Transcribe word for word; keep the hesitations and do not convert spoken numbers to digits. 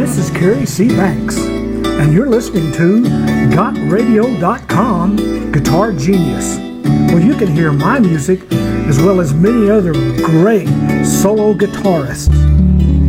this is Kerry C. Banks, and you're listening to got radio dot com Guitar Genius, where you can hear my music as well as many other great solo guitarists.